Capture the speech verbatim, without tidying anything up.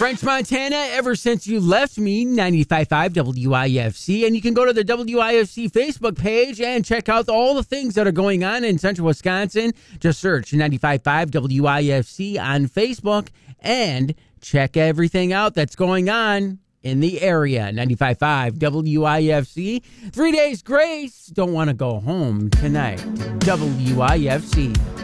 French Montana, ever since you left me, ninety-five point five W I F C. And you can go to the W I F C Facebook page and check out all the things that are going on in central Wisconsin. Just search ninety-five point five W I F C on Facebook and check everything out that's going on in the area. ninety-five point five W I F C. Three Days Grace. Don't want to go home tonight. W I F C.